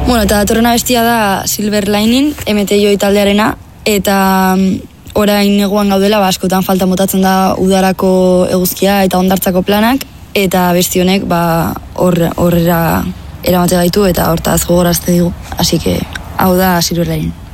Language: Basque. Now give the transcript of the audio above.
Bueno, eta datorrena bestia da Silver Lining, MTJ taldearena, eta orain neguan gaudela, askotan falta motatzen da udarako eguzkia eta hondartzako planak, eta besti honek horrera eramate gaitu eta hortaz gogorazte digu. Así que hau da Silver Lining.